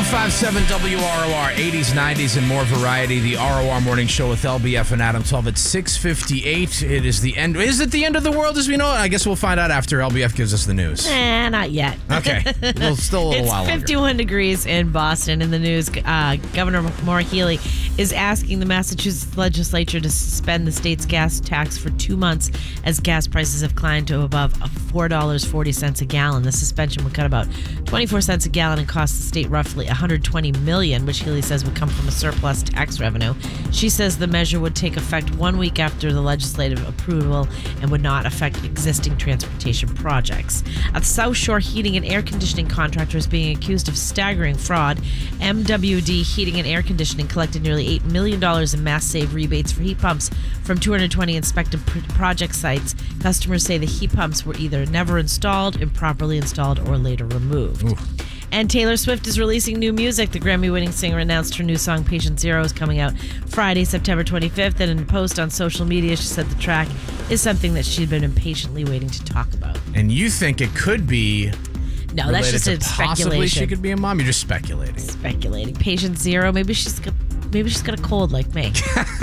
105.7 WROR, 80s, 90s, and more variety. The ROR Morning Show with LBF and Adam 12 at 6:58. It is the end. Is it the end of the world as we know it? I guess we'll find out after LBF gives us the news. Not yet. Okay. Well, still a little while longer. It's 51 degrees in Boston. In the news, Governor Maura Healey is asking the Massachusetts legislature to suspend the state's gas tax for 2 months as gas prices have climbed to above $4.40 a gallon. The suspension would cut about 24 cents a gallon and cost the state roughly $120 million, which Healey says would come from a surplus tax revenue. She says the measure would take effect 1 week after the legislative approval and would not affect existing transportation projects. A South Shore heating and air conditioning contractor is being accused of staggering fraud. MWD Heating and Air Conditioning collected nearly $8 million in mass save rebates for heat pumps from 220 inspected project sites. Customers say the heat pumps were either never installed, improperly installed, or later removed. Ooh. And Taylor Swift is releasing new music. The Grammy-winning singer announced her new song, Patient Zero, is coming out Friday, September 25th. And in a post on social media, she said the track is something that she'd been impatiently waiting to talk about. And you think it could be... No, that's just a possibly speculation. She could be a mom. You're just speculating. Speculating. Patient Zero. Maybe she's got a cold like me.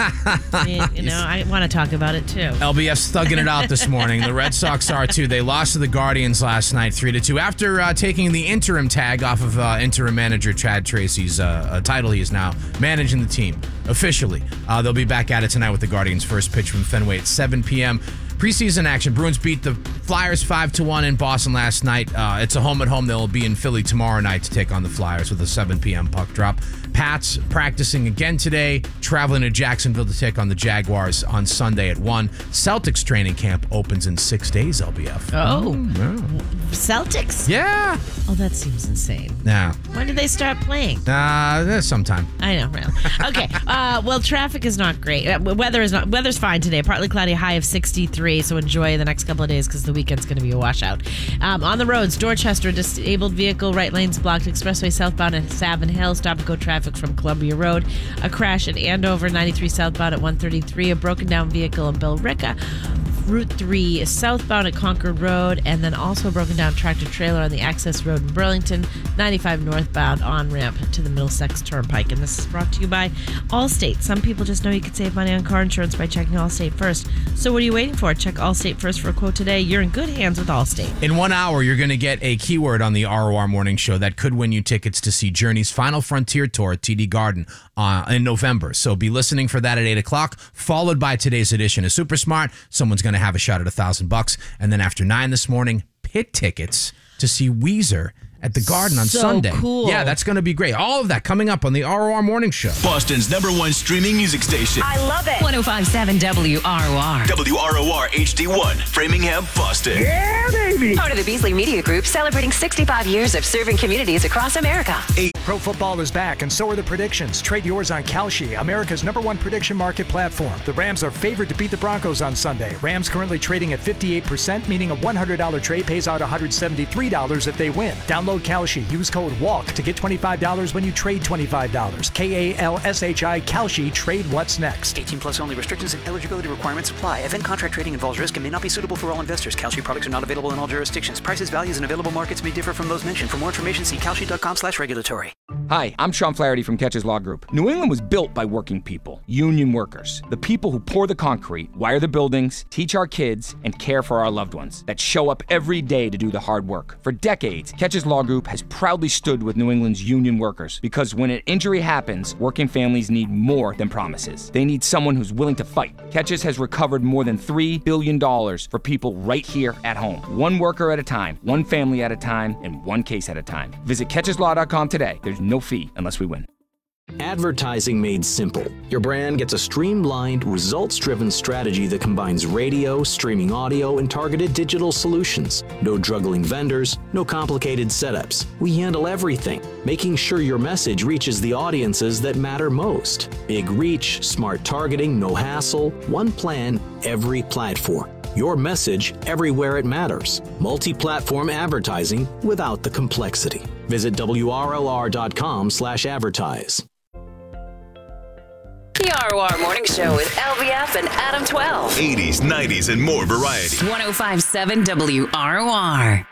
I want to talk about it too. LBS thugging it out this morning. The Red Sox are too. They lost to the Guardians last night, 3-2. After taking the interim tag off of interim manager Chad Tracy's title, he is now managing the team officially. They'll be back at it tonight with the Guardians' first pitch from Fenway at 7 p.m. Preseason action. Bruins beat the Flyers 5-1 in Boston last night. It's a home at home. They'll be in Philly tomorrow night to take on the Flyers with a 7 p.m. puck drop. Pats practicing again today, traveling to Jacksonville to take on the Jaguars on Sunday at 1. Celtics training camp opens in 6 days, LBF. Oh. Yeah. Celtics? Yeah. Oh, that seems insane. Yeah. When did they start playing? Sometime. I know, really. Okay. Well, traffic is not great. Weather's fine today. Partly cloudy, high of 63. So enjoy the next couple of days because the weekend's going to be a washout. On the roads, Dorchester, disabled vehicle, right lanes blocked. Expressway southbound at Savin Hill. Stop and go traffic from Columbia Road. A crash at Andover, 93 southbound at 133. A broken down vehicle in Billerica. Route 3 southbound at Concord Road, and then also a broken down tractor trailer on the access road in Burlington, 95 northbound on-ramp to the Middlesex Turnpike. And this is brought to you by Allstate. Some people just know you can save money on car insurance by checking Allstate first. So what are you waiting for? Check Allstate first for a quote today. You're in good hands with Allstate. In 1 hour, you're going to get a keyword on the ROR Morning Show that could win you tickets to see Journey's Final Frontier Tour at TD Garden in November. So be listening for that at 8 o'clock, followed by today's edition of Super Smart. Someone's going to have a shot at $1,000. And then after 9 this morning, pit tickets to see Weezer at the Garden on Sunday. Cool. Yeah, that's going to be great. All of that coming up on the ROR Morning Show. Boston's #1 streaming music station. I love it. 105.7 WROR. WROR HD1, Framingham, Boston. Yeah, baby. Part of the Beasley Media Group, celebrating 65 years of serving communities across America. Pro football is back, and so are the predictions. Trade yours on Kalshi, America's #1 prediction market platform. The Rams are favored to beat the Broncos on Sunday. Rams currently trading at 58%, meaning a $100 trade pays out $173 if they win. Download Kalshi. Use code WALK to get $25 when you trade $25. KALSHI Kalshi. Trade what's next. 18 plus only. Restrictions and eligibility requirements apply. Event contract trading involves risk and may not be suitable for all investors. Kalshi products are not available in all jurisdictions. Prices, values, and available markets may differ from those mentioned. For more information, see kalshi.com/regulatory. Hi, I'm Sean Flaherty from Catches Law Group. New England was built by working people, union workers, the people who pour the concrete, wire the buildings, teach our kids, and care for our loved ones, that show up every day to do the hard work. For decades, Catches Law Group has proudly stood with New England's union workers, because when an injury happens, working families need more than promises. They need someone who's willing to fight. Catches has recovered more than $3 billion for people right here at home. One worker at a time, one family at a time, and one case at a time. Visit catcheslaw.com today. There's no fee unless we win. Advertising made simple. Your brand gets a streamlined, results-driven strategy that combines radio, streaming audio, and targeted digital solutions. No juggling vendors, no complicated setups. We handle everything, making sure your message reaches the audiences that matter most. Big reach, smart targeting, no hassle, one plan, every platform. Your message everywhere it matters. Multi-platform advertising without the complexity. Visit WRLR.com/advertise. The ROR Morning Show with LBF and Adam 12. 80s, 90s, and more variety. 105.7 WROR.